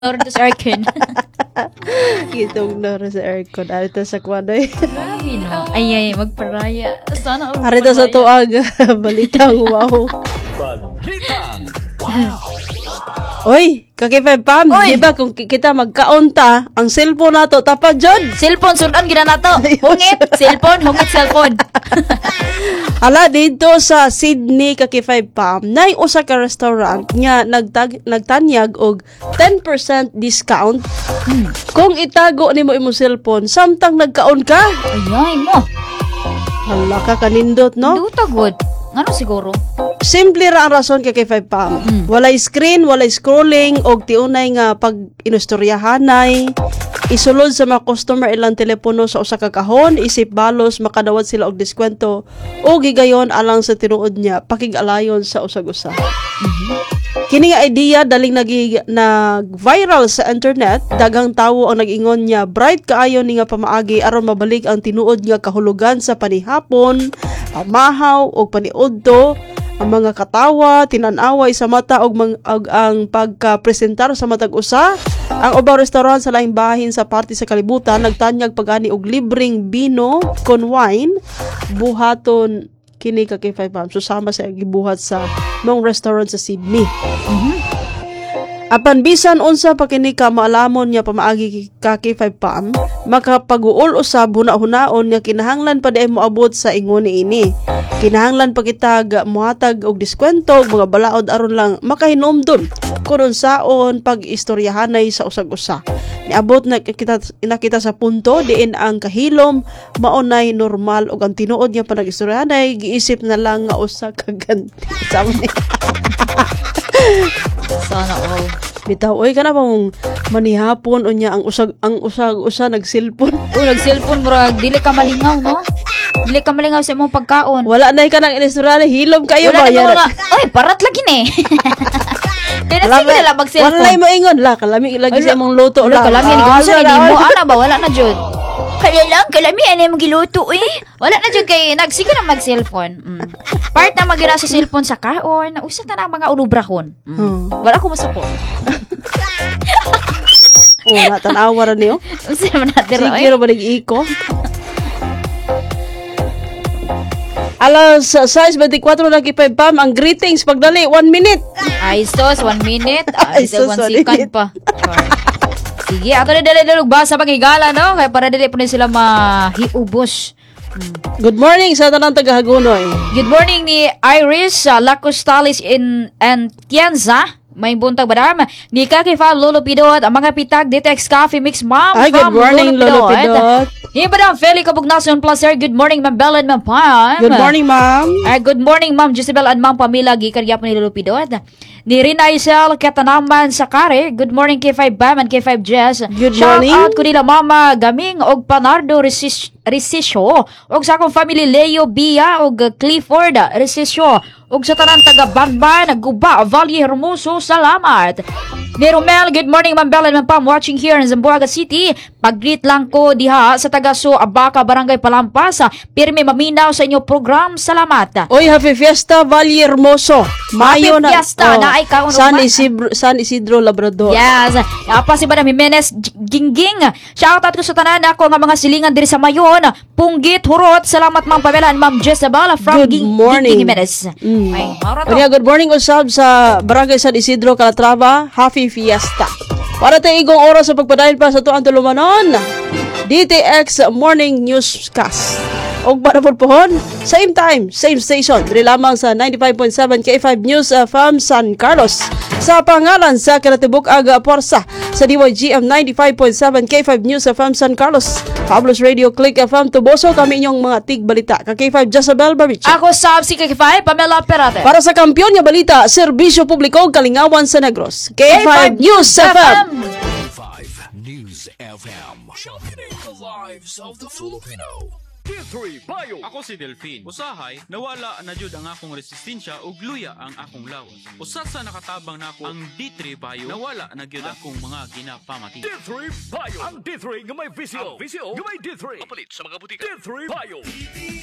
Ordo sa aircon. Gitong na sa aircon. Arito sa kwadoy. Grabe, no? Ay, magparaya. Sana ako Arito sa tuag. Balitang wow. Oy, kakipay Pam, Oy! di ba kung kita magkaunta, ang cellphone nato tapad jud. cellphone, sudan gina nato. Hungit, cellphone. Hala dito sa Sydney kakipay Pam, nay usa ka restaurant nga nagtanyag og 10% discount. Kung itago nimo imong cellphone samtang nagkaon ka. Ayay mo. Hala ka kanindot no? Duta good. Ano siguro? Simple ra ang rason kay 5 Pam. Walay screen, walay scrolling og tiunay nga pag inustoryahanay. Isulod sa mga customer ilang telepono sa usa ka kahon, isip balos makadawat sila og diskwento o gigayon alang sa tinuod niya pakig-alayon sa usag-usa. Kini nga idea daling nag-viral sa internet, daghang tawo ang nag-ingon niya bright kaayo ni nga pamaagi aron mabalik ang tinuod nga kahulugan sa panihapon, mahaw o paniudto, ang mga katawa, tinan-away sa mata og ang pagka-presentar sa matag usa. Ang ubang restaurant sa laing bahin sa parte sa kalibutan nagtanyag pagani og libreng bino con wine buhaton kini ka kay 5 Pam susama sa gibuhat sa mong restaurant sa Sydney. Apan bisan unsa pa kini ka maalamon niya pamaagi ka kay 5 Pam makapag-uol usab huna-hunaon nga kinahanglan pa di moabot sa ingon niini. Kinahanglan pa kitag muhatag og diskwento mga balaod aron lang makahinomdon kung unsaon pag-istoryahanay sa usag-usa. Niabot na kita sa punto diin ang kahilom maunay normal og ang tinuod niya panag-istoryahanay giisip na lang nga usa ka ganti. Sana all. Bitaw oy kana ba mong manihapon unya ang usag nag-cellphone. Nag-cellphone murag dili ka malingaw, no? Dili ka malingaw sa imong pagkaon. Wala na ka nang inistoryahanay hilom kayo ba? Oy, parat lagi ni. Kaya sige na lang mag-cellphone. Wala mo ingon la kalami lagi sa imong luto la. Kalami ni gusto ni mo ana ba wala na jud. Kalami ano yung giluto wala na jud kay nagsige na mag-cellphone. Part na magira sa cellphone sa kaon, usa ta na ang mga ulubrahon. Wala ko masuko. Natanawa ra niyo. Usa man natin Sige ra ba nag-iko? Alas 6:24 na kipay Pam ang greetings pagdali 1 minute. Ay sos 1 minute. Ay sos 1 1 second minute. pa. Sige, ato na dali basa pangigala no kay para dili po na sila mahiubos. Good morning sa tanang taga-Hagunoy. Good morning ni Iris Lacostalis in Tienza. May buntag badam. Ni Kaki Fab Lolo Pidot, ang mga pitag Ditex Coffee Mix Mom. Ay, good morning Lolo Pidot. Ni Badam Feli Kabugnason Placer. Good morning Ma'am Bella and Ma'am Pam. Good morning Ma'am. Good morning Ma'am Jezebel and Ma'am Pamela gikarya po ni Lolo Pidot. Ni Rina Isel Katanaman Sakare. Good morning K5 Bam and K5 Jess. Good Shout morning. out ko nila Mama Gaming og Panardo Resisyo og sa akong family Leo Bia og Clifford Resisyo og sa tanan taga Banban Guba Valle Hermoso salamat. Ni Romel, good morning Ma'am Bella and Ma'am Pam watching here in Zamboanga City. Pag-greet lang ko diha sa taga So Abaca Barangay Palampas. Pirmi maminaw sa inyo program. Salamat. Oy, happy fiesta Valle Hermoso. Mayo Happy na. fiesta, naay ka, uno San ba? San Isidro Labrador. Yes. Apa si Madam Jimenez Gingging. Shoutout ko sa tanan ako nga mga silingan diri sa Mayon. Punggit, Hurot. Salamat Ma'am Pamela and Ma'am Jezebel from Good morning. Gingging Jimenez. Ay, mara to. Kanya, good morning usab sa Barangay San Isidro Calatrava. Happy fiesta. Para tayo igong oras sa pagpadayon pa sa tuang tulumanon. DTX Morning Newscast. Og para po pohon, same time, same station. Dili lamang sa 95.7 K5 News FM San Carlos. Sa pangalan sa Kalatibuk Aga Porsa sa DYGM 95.7 K5 News FM San Carlos. Pablos Radio Click FM Tuboso kami inyong mga tigbalita. Ka K5 Jezebel Baricha. Ako sab si K5 Pamela Perate. Para sa kampiyon nga balita, serbisyo publiko Kalingawan sa Negros. K5 News FM. K5 News FM. Championing the lives of the Filipino. D3 Bio. Ako si Delphine. Usahay, nawala na jud ang akong resistensya ug luya ang akong lawas. Usat sa nakatabang nako ang D3 Bio, nawala na gyud akong mga ginapamati. D3 Bio. Ang D3 nga may visyo. Ang visyo nga may D3. Kapalit sa mga butika. D3 Bio.